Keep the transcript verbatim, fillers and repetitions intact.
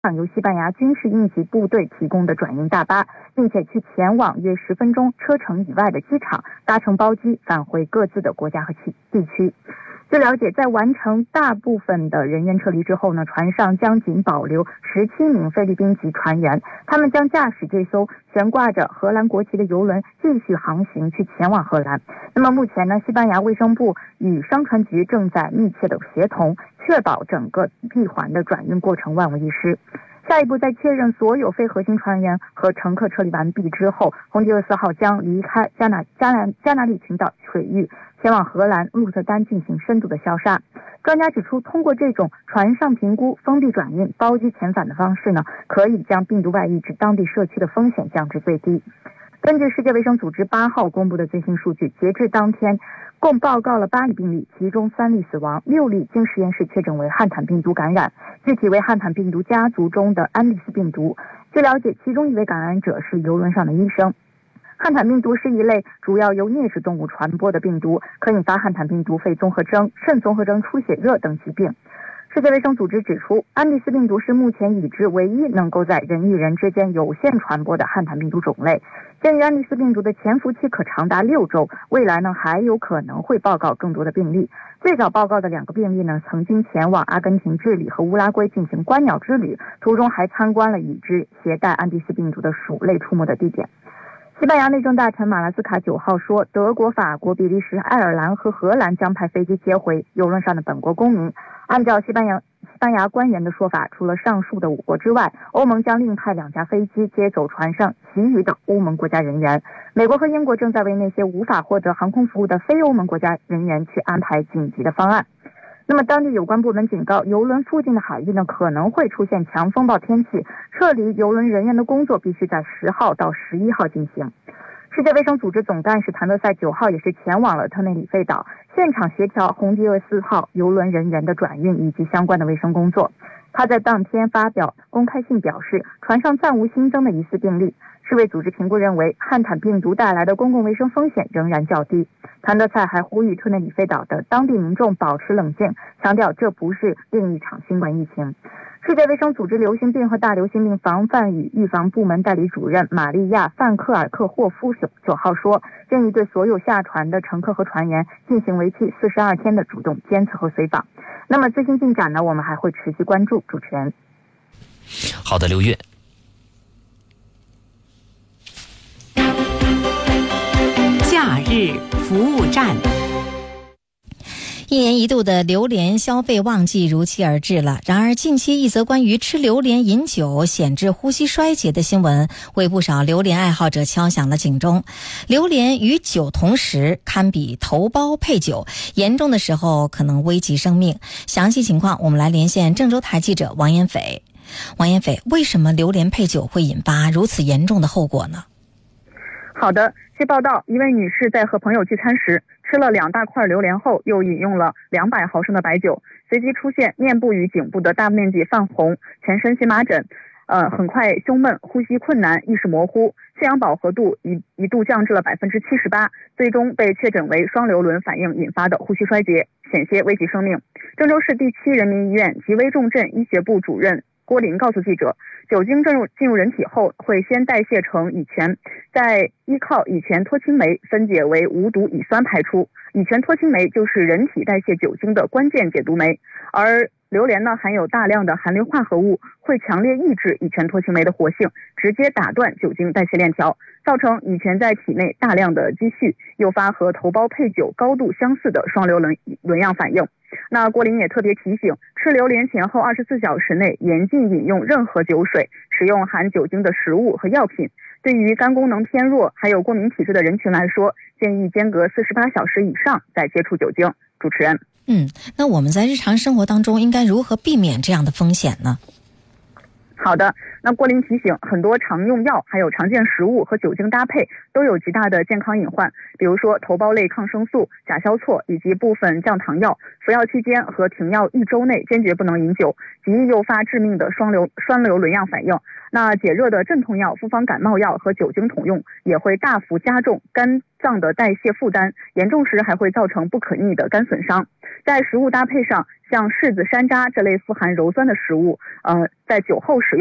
由西班牙军事应急部队提供的转运大巴，并且去前往约十分钟车程以外的机场，搭乘包机返回各自的国家和地区。据了解，在完成大部分的人员撤离之后呢，船上将仅保留十七名菲律宾籍船员，他们将驾驶这艘悬挂着荷兰国旗的游轮继续航行去前往荷兰。那么目前呢，西班牙卫生部与商船局正在密切的协同，确保整个闭环的转运过程万无一失。下一步，在确认所有非核心船员和乘客撤离完毕之后，红迪厄斯号将离开加纳加纳加纳利群岛水域，前往荷兰鹿特丹进行深度的消杀。专家指出，通过这种船上评估、封闭转运、包机遣返的方式呢，可以将病毒外溢至当地社区的风险降至最低。根据世界卫生组织八号公布的最新数据，截至当天，共报告了八例病例，其中三例死亡，六例经实验室确诊为汉坦病毒感染，具体为汉坦病毒家族中的安利斯病毒。据了解，其中一位感染者是游轮上的医生。汉坦病毒是一类主要由啮齿动物传播的病毒，可引发汉坦病毒肺综合征、肾综合征、出血热等疾病。世界卫生组织指出，安利斯病毒是目前已知唯一能够在人与人之间有限传播的汉坦病毒种类。鉴于安利斯病毒的潜伏期可长达六周，未来呢还有可能会报告更多的病例。最早报告的两个病例呢，曾经前往阿根廷、智利和乌拉圭进行观鸟之旅，途中还参观了已知携带安第斯病毒的鼠类出没的地点。西班牙内政大臣马拉斯卡九号说，德国、法国、比利时、爱尔兰和荷兰将派飞机接回游轮上的本国公民。按照西班牙西班牙官员的说法，除了上述的五国之外，欧盟将另派两架飞机接走船上其余的欧盟国家人员。美国和英国正在为那些无法获得航空服务的非欧盟国家人员去安排紧急的方案。那么当地有关部门警告，游轮附近的海域呢可能会出现强风暴天气，撤离游轮人员的工作必须在十号到十一号进行。世界卫生组织总干事谭德赛九号也是前往了特内里费岛，现场协调红迪厄斯号游轮人员的转运以及相关的卫生工作。他在当天发表公开信表示，船上暂无新增的疑似病例。世卫组织评估认为，汉坦病毒带来的公共卫生风险仍然较低。谭德赛还呼吁特内里费岛的当地民众保持冷静，强调这不是另一场新冠疫情。世界卫生组织流行病和大流行病防范与预防部门代理主任玛利亚·范克尔克霍夫九号说，建议对所有下船的乘客和船员进行为期四十二天的主动监测和随访。那么最新进展呢，我们还会持续关注。主持人， 好的，刘月。 假日服务站。 一年一度的榴莲消费旺季如期而至了。然而近期一则关于吃榴莲饮酒显致呼吸衰竭的新闻，为不少榴莲爱好者敲响了警钟。榴莲与酒同食，堪比头孢配酒，严重的时候可能危及生命。详细情况我们来连线郑州台记者王延斐。王延斐，为什么榴莲配酒会引发如此严重的后果呢？ 好的，据报道，一位女士在和朋友聚餐时，吃了两大块榴莲后，又饮用了两百毫升的白酒，随即出现面部与颈部的大面积泛红，全身荨麻疹，呃，很快胸闷、呼吸困难、意识模糊，血氧饱和度一一度降至了百分之七十八，最终被确诊为双硫仑反应引发的呼吸衰竭，险些危及生命。郑州市第七人民医院急危重症医学部主任郭林告诉记者，酒精进入进入人体后，会先代谢成乙醛，再依靠乙醛脱氢酶分解为无毒乙酸排出。乙醛脱氢酶就是人体代谢酒精的关键解毒酶，而榴莲呢含有大量的含硫化合物，会强烈抑制乙醛脱氢酶的活性，直接打断酒精代谢链条，造成乙醛在体内大量的积蓄，诱发和头孢配酒高度相似的双硫仑仑样反应。那郭林也特别提醒，吃榴莲前后二十四小时内严禁饮用任何酒水，使用含酒精的食物和药品。对于肝功能偏弱还有过敏体质的人群来说，建议间隔四十八小时以上再接触酒精。主持人， 嗯，那我们在日常生活当中应该如何避免这样的风险呢？ 好的，那郭林提醒，很多常用药还有常见食物和酒精搭配都有极大的健康隐患，比如说头孢类抗生素、甲硝唑以及部分降糖药，服药期间和停药一周内坚决不能饮酒，极易诱发致命的双硫双硫仑样反应。那解热的镇痛药、复方感冒药和酒精同用也会大幅加重肝脏的代谢负担，严重时还会造成不可逆的肝损伤。在食物搭配上，像柿子、山楂这类富含鞣酸的食物，呃，在酒后使用